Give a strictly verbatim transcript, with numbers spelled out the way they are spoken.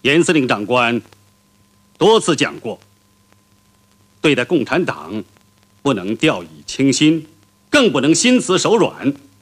严司令长官多次讲过，对待共产党不能掉以轻心，更不能心慈手软。